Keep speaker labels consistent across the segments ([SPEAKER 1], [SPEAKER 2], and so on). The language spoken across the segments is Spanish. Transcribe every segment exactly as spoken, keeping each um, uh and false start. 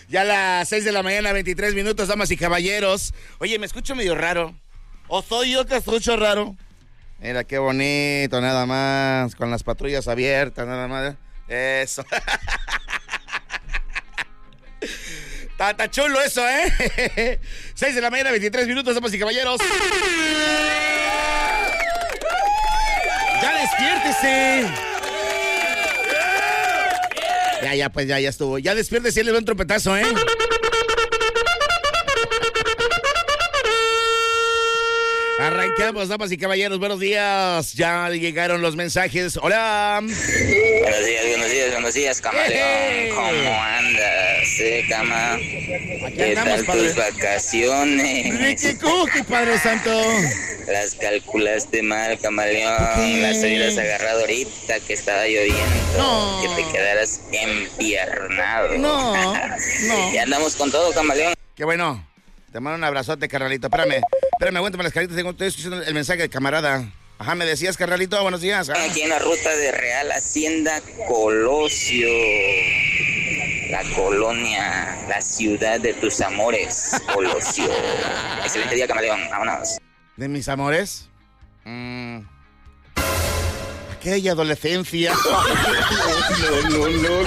[SPEAKER 1] Ya a las seis de la mañana, veintitrés minutos, damas y caballeros. Oye, me escucho medio raro. ¿O soy yo que escucho raro? Mira, qué bonito, nada más. Con las patrullas abiertas, nada más. Eso. Está, está chulo eso, ¿eh? seis de la mañana, veintitrés minutos, damas y caballeros. ¡Ya despiértese! Ya, ya, pues ya, ya estuvo. Ya despiértese y le doy un trompetazo, ¿eh? Arrancamos, damas y caballeros, buenos días. Ya llegaron los mensajes. Hola.
[SPEAKER 2] Buenos días, buenos días, buenos días, camaleón.
[SPEAKER 1] Hey.
[SPEAKER 2] ¿Cómo andas, eh, cama?
[SPEAKER 1] Aquí
[SPEAKER 2] ¿Qué
[SPEAKER 1] andamos,
[SPEAKER 2] tal
[SPEAKER 1] padre.
[SPEAKER 2] tus vacaciones?
[SPEAKER 1] ¿Qué cookie, Padre Santo?
[SPEAKER 2] Las calculaste mal, camaleón.
[SPEAKER 1] ¿Qué?
[SPEAKER 2] Las hubieras agarrado ahorita que estaba lloviendo.
[SPEAKER 1] No.
[SPEAKER 2] Que te quedaras empiernado.
[SPEAKER 1] No, no.
[SPEAKER 2] Y andamos con todo, camaleón.
[SPEAKER 1] Qué bueno. Te mando un abrazote, carnalito. Espérame, espérame, aguántame las caritas. Tengo, estoy escuchando el mensaje del camarada. Ajá, me decías, carnalito, buenos días. Ah.
[SPEAKER 2] Aquí en la ruta de Real Hacienda Colosio. La colonia, la ciudad de tus amores, Colosio. Excelente día, camaleón. Vámonos.
[SPEAKER 1] ¿De mis amores? Mm. Aquella adolescencia. No, no, no,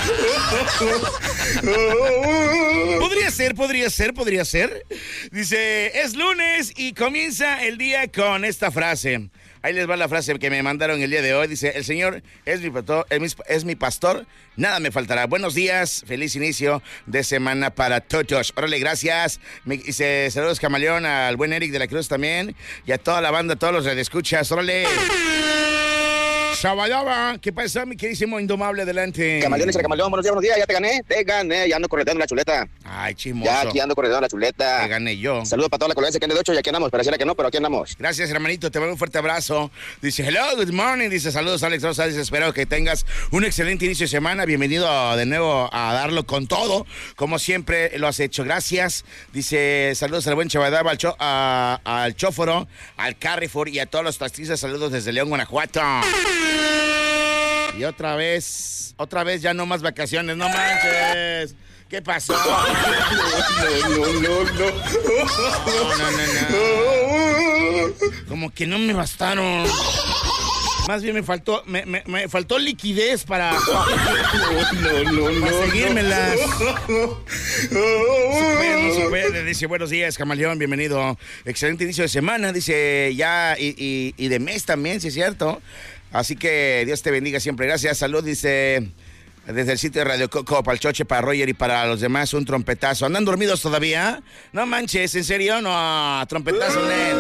[SPEAKER 1] no. Podría ser, podría ser, podría ser. Dice, es lunes y comienza el día con esta frase. Ahí les va la frase que me mandaron el día de hoy. Dice, el Señor es mi pastor, es mi, es mi pastor, nada me faltará. Buenos días, feliz inicio de semana para todos. Órale, gracias. Me, dice, saludos, camaleón, al buen Eric de la Cruz también. Y a toda la banda, a todos los radioescuchas. Órale. Shabalaba, ¿qué pasa, mi queridísimo indomable? Adelante.
[SPEAKER 3] Camaleón, dice el camaleón, buenos días, buenos días, ya te gané, te gané, ya ando correteando la chuleta.
[SPEAKER 1] Ay, chismoso.
[SPEAKER 3] Ya aquí ando correteando la chuleta.
[SPEAKER 1] Te gané yo.
[SPEAKER 3] Saludos para toda la colonia que ande de ocho y aquí andamos, pareciera que no, pero aquí andamos.
[SPEAKER 1] Gracias, hermanito, te mando un fuerte abrazo. Dice, hello, good morning, dice, saludos, Alex Rosa, dice, espero que tengas un excelente inicio de semana, bienvenido de nuevo a darlo con todo, como siempre lo has hecho, gracias. Dice, saludos al buen Chavadaba, al, cho a, al Chóforo, al Carrefour y a todos los taxistas, saludos desde León, Guanajuato. Y otra vez, otra vez ya no más vacaciones, no manches. ¿Qué pasó? No, no, no, no. No, no, no, no. Como que no me bastaron. Más bien me faltó, me, me, me faltó liquidez para, no, no, no, para seguírmelas. No supere, no supere. Dice, buenos días, camaleón, bienvenido. Excelente inicio de semana, dice, ya, y, y, y de mes también, si es cierto. Así que Dios te bendiga siempre. Gracias, salud, dice desde el sitio de Radio Coco, para el Choche, para Roger y para los demás, un trompetazo. ¿Andan dormidos todavía? No manches, ¿en serio? No, trompetazo, Nel.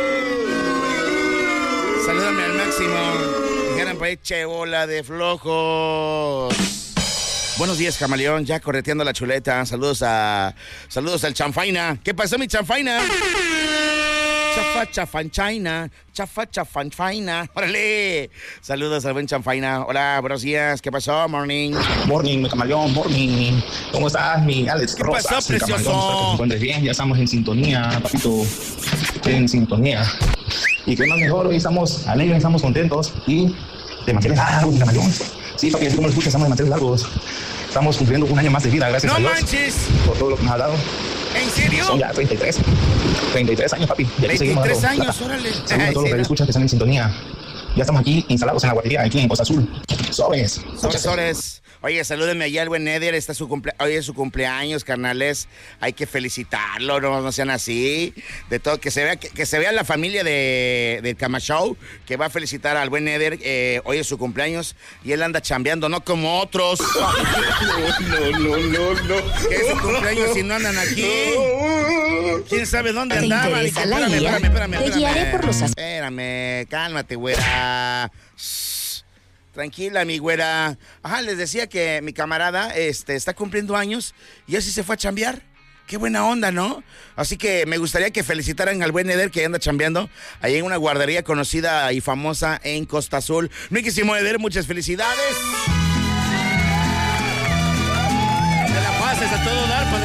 [SPEAKER 1] Salúdame al máximo. Dijeran para che bola de flojos. Buenos días, camaleón, ya correteando la chuleta. Saludos a saludos al Chanfaina. ¿Qué pasó, mi Chanfaina? Chafa, chafanchaina, chafa, chafanchaina. Órale. Saludos al buen Chanfaina. Hola, buenos días. ¿Qué pasó? Morning.
[SPEAKER 4] Morning, mi camaleón, morning. ¿Cómo estás, mi Alex
[SPEAKER 1] ¿Qué
[SPEAKER 4] Rosas?
[SPEAKER 1] pasó,
[SPEAKER 4] Mi
[SPEAKER 1] precioso?
[SPEAKER 4] camaleón, espero que te encuentres bien, ya estamos en sintonía, papito. En sintonía. Y qué más mejor, hoy estamos alegres, estamos contentos y de mantener largos, mi camaleón. Sí, papi, así como lo escuchas, estamos de mantener largos. Estamos cumpliendo un año más de vida, gracias
[SPEAKER 1] ¡No
[SPEAKER 4] a Dios.
[SPEAKER 1] manches!
[SPEAKER 4] Por todo lo que nos ha dado.
[SPEAKER 1] ¿En serio?
[SPEAKER 4] Son ya treinta y tres. treinta y tres años, papi. Y aquí seguimos
[SPEAKER 1] veintitrés
[SPEAKER 4] dando
[SPEAKER 1] años,
[SPEAKER 4] plata.
[SPEAKER 1] órale.
[SPEAKER 4] Saludos a
[SPEAKER 1] Ay,
[SPEAKER 4] todos los
[SPEAKER 1] sí,
[SPEAKER 4] que escuchan que están en sintonía. Ya estamos aquí instalados en la guardería, aquí en Costa Azul. Sobres.
[SPEAKER 1] Sobres, sobres. Oye, salúdenme allá al buen Eder, está su cumple hoy es su cumpleaños, carnales. Hay que felicitarlo, no, no sean así. De todo, que se vea, que, que se vea la familia de, del Cama Show, que va a felicitar al buen Eder. Eh, hoy es su cumpleaños y él anda chambeando, no como otros. No, no, no, no, no. Que es su cumpleaños y no andan aquí. ¿Quién sabe dónde
[SPEAKER 5] ¿Te
[SPEAKER 1] andaban?
[SPEAKER 5] interesa
[SPEAKER 1] Dice,
[SPEAKER 5] la
[SPEAKER 1] espérame,
[SPEAKER 5] guía?
[SPEAKER 1] espérame, espérame,
[SPEAKER 5] Te
[SPEAKER 1] espérame.
[SPEAKER 5] guiaré por los as-
[SPEAKER 1] Espérame, cálmate, güera. Shh. Tranquila, mi güera. Ajá, les decía que mi camarada este, está cumpliendo años y así se fue a chambear. Qué buena onda, ¿no? Así que me gustaría que felicitaran al buen Eder que anda chambeando ahí en una guardería conocida y famosa en Costa Azul. Miquísimo Eder, muchas felicidades. Te la pases a todo dar, padre.